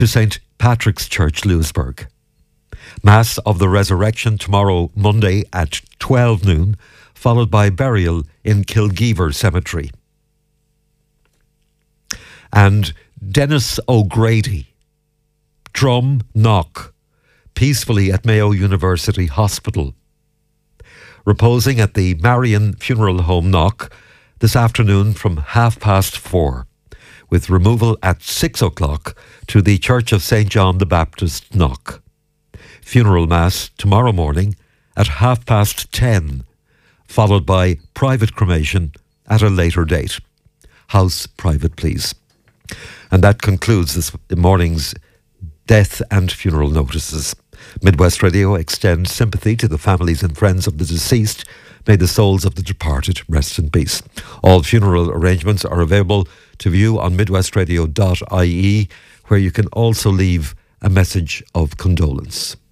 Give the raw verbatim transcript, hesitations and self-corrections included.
to Saint Patrick's Church, Louisburg. Mass of the Resurrection tomorrow, Monday at twelve noon, followed by burial in Kilgeever Cemetery. And Dennis O'Grady, drum knock, peacefully at Mayo University Hospital. Reposing at the Marion Funeral Home knock this afternoon from half past four, with removal at six o'clock to the Church of Saint John the Baptist knock. Funeral Mass tomorrow morning at half past ten, followed by private cremation at a later date. House private, please. And that concludes this morning's death and funeral notices. Midwest Radio extends sympathy to the families and friends of the deceased. May the souls of the departed rest in peace. All funeral arrangements are available to view on midwest radio dot I E, where you can also leave a message of condolence.